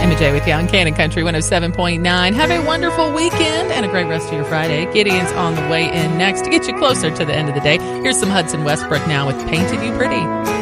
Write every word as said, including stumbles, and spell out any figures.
Emma J with you on Cannon Country one oh seven point nine. Have a wonderful weekend and a great rest of your Friday. Gideon's on the way in next to get you closer to the end of the day. Here's some Hudson Westbrook now with Painted You Pretty.